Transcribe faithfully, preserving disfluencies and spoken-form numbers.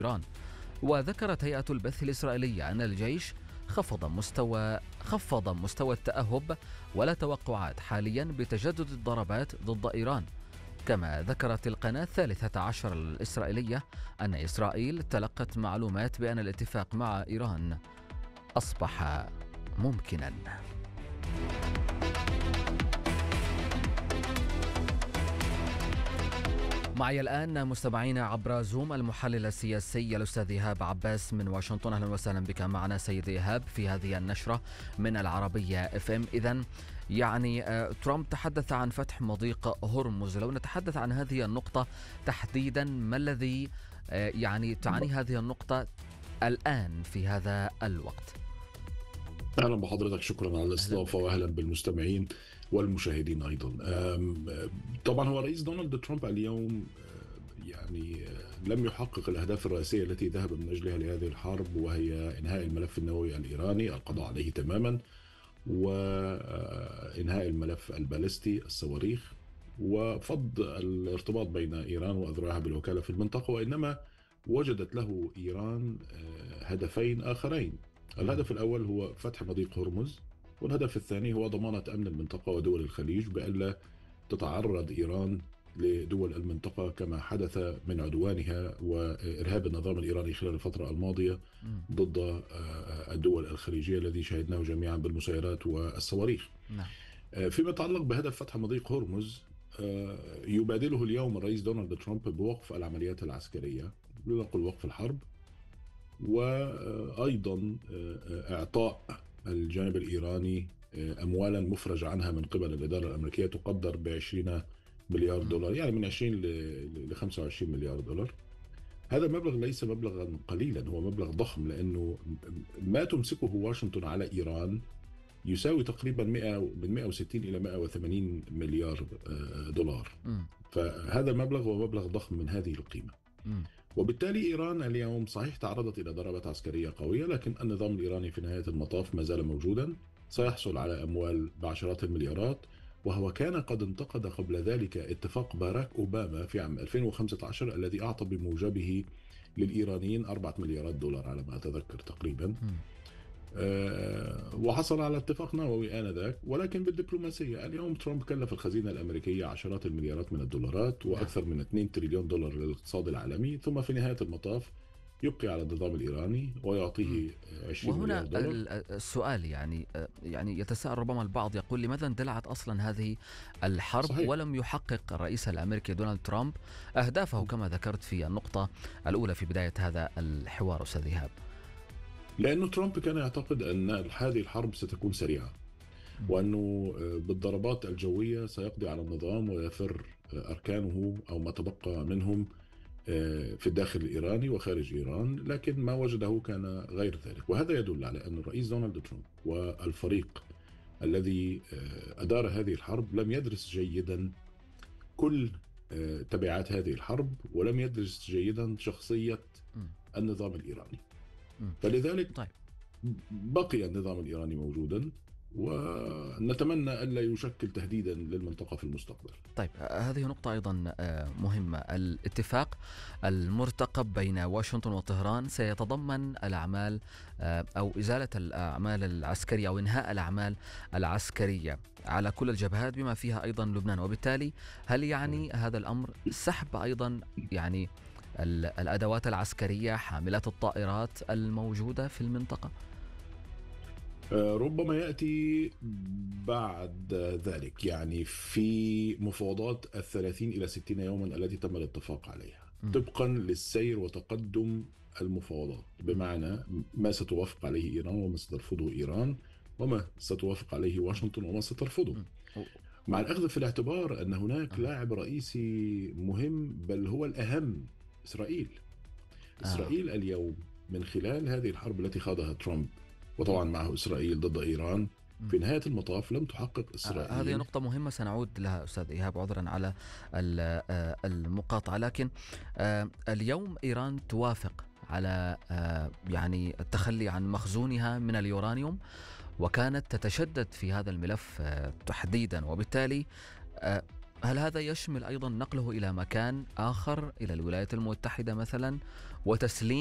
إيران. وذكرت هيئة البث الإسرائيلية أن الجيش خفض مستوى خفض مستوى التأهب ولا توقعات حاليا بتجدد الضربات ضد إيران. كما ذكرت القناة الثالثة عشر الإسرائيلية أن إسرائيل تلقت معلومات بأن الاتفاق مع إيران أصبح ممكنا. معي الآن مستمعينا عبر زوم المحلل السياسي الأستاذ إيهاب عباس من واشنطن. أهلا وسهلا بك معنا سيد إيهاب في هذه النشرة من العربية اف ام. إذن يعني ترامب تحدث عن فتح مضيق هرمز، لو نتحدث عن هذه النقطة تحديدا، ما الذي يعني تعني هذه النقطة الآن في هذا الوقت؟ أهلا بحضرتك، شكرا على الاستضافة وأهلا بالمستمعين والمشاهدين أيضا. طبعا هو رئيس دونالد ترامب اليوم يعني لم يحقق الأهداف الرئيسية التي ذهب من أجلها لهذه الحرب، وهي إنهاء الملف النووي الإيراني، القضاء عليه تماما، وإنهاء الملف البالستي الصواريخ، وفض الارتباط بين إيران وأذرعها بالوكالة في المنطقة. وإنما وجدت له إيران هدفين آخرين. الهدف الأول هو فتح مضيق هرمز، والهدف الثاني هو ضمانة أمن المنطقة ودول الخليج بألا تتعرض إيران لدول المنطقة كما حدث من عدوانها وإرهاب النظام الإيراني خلال الفترة الماضية ضد الدول الخليجية الذي شهدناه جميعا بالمسيرات والصواريخ. فيما يتعلق بهدف فتح مضيق هرمز، يبادله اليوم الرئيس دونالد ترامب بوقف العمليات العسكرية، لنقل وقف الحرب، وأيضا إعطاء الجانب الإيراني أموالا مفرج عنها من قبل الإدارة الأمريكية تقدر بعشرين مليار دولار، يعني من عشرين ل خمسة وعشرين مليار دولار. هذا المبلغ ليس مبلغا قليلا، هو مبلغ ضخم، لأنه ما تمسكه واشنطن على إيران يساوي تقريبا من مئة وستين إلى مئة وثمانين مليار دولار. فهذا المبلغ هو مبلغ ضخم من هذه القيمة. وبالتالي إيران اليوم صحيح تعرضت إلى ضربات عسكرية قوية، لكن النظام الإيراني في نهاية المطاف ما زال موجودا، سيحصل على أموال بعشرات المليارات. وهو كان قد انتقد قبل ذلك اتفاق باراك أوباما في عام ألفين وخمسة عشر الذي أعطى بموجبه للإيرانيين أربعة مليارات دولار على ما أتذكر تقريبا. أه وحصل على اتفاق نووي آنذاك، ولكن بالدبلوماسية. اليوم ترامب كلف الخزينة الأمريكية عشرات المليارات من الدولارات وأكثر من اثنين تريليون دولار للاقتصاد العالمي، ثم في نهاية المطاف يبقي على النظام الإيراني ويعطيه عشرين مليار دولار. وهنا السؤال يعني يعني يتساءل ربما البعض، يقول لماذا اندلعت أصلا هذه الحرب؟ صحيح. ولم يحقق الرئيس الأمريكي دونالد ترامب أهدافه كما ذكرت في النقطة الأولى في بداية هذا الحوار أستاذ إيهاب؟ لأنه ترامب كان يعتقد أن هذه الحرب ستكون سريعة، وأنه بالضربات الجوية سيقضي على النظام ويفر أركانه أو ما تبقى منهم في الداخل الإيراني وخارج إيران. لكن ما وجده كان غير ذلك، وهذا يدل على أن الرئيس دونالد ترامب والفريق الذي أدار هذه الحرب لم يدرس جيدا كل تبعات هذه الحرب، ولم يدرس جيدا شخصية النظام الإيراني. فلذلك طيب. بقي النظام الإيراني موجودا، ونتمنى ألا يشكل تهديدا للمنطقة في المستقبل. طيب، هذه نقطة أيضا مهمة. الاتفاق المرتقب بين واشنطن وطهران سيتضمن الأعمال أو إزالة الأعمال العسكرية أو إنهاء الأعمال العسكرية على كل الجبهات بما فيها أيضا لبنان. وبالتالي هل يعني هذا الأمر سحب أيضا يعني الأدوات العسكرية حاملات الطائرات الموجودة في المنطقة؟ ربما يأتي بعد ذلك، يعني في مفاوضات الثلاثين إلى ستين يوما التي تم الاتفاق عليها م. طبقا للسير وتقدم المفاوضات، بمعنى ما ستوافق عليه إيران وما سترفضه إيران، وما ستوافق عليه واشنطن وما سترفضه، م. مع الأخذ في الاعتبار أن هناك م. لاعب رئيسي مهم بل هو الأهم، إسرائيل. آه. إسرائيل اليوم من خلال هذه الحرب التي خاضها ترامب، وطبعا معه إسرائيل ضد إيران، في نهاية المطاف لم تحقق إسرائيل. هذه نقطة مهمة سنعود لها أستاذ إيهاب، عذرا على المقاطعة. لكن اليوم إيران توافق على يعني التخلي عن مخزونها من اليورانيوم، وكانت تتشدد في هذا الملف تحديدا، وبالتالي هل هذا يشمل أيضا نقله إلى مكان آخر، إلى الولايات المتحدة مثلا، وتسليم